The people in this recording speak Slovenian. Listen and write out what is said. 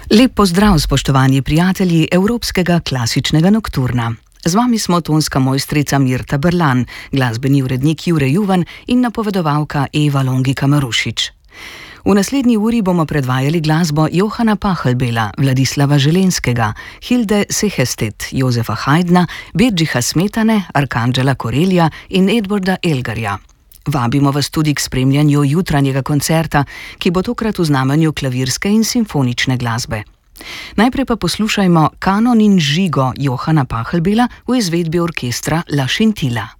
Lep pozdrav, spoštovani prijatelji Evropskega klasičnega nokturna. Z vami smo tonska mojstrica Mirta Brlan, glasbeni urednik Jure Juvan in napovedovalka Eva Longika Marušič. V naslednji uri bomo predvajali glasbo Johana Pachelbela, Vladislava Želenskega, Hilde Sehested, Jozefa Haydna, Bedžiha Smetane, Arkanđela Korelja in Edwarda Elgarja. Vabimo vas tudi k spremljanju jutranjega koncerta, ki bo tokrat v znamenju klavirske in simfonične glasbe. Najprej pa poslušajmo Kanon in žigo Johana Pachelbela v izvedbi orkestra La Scintilla.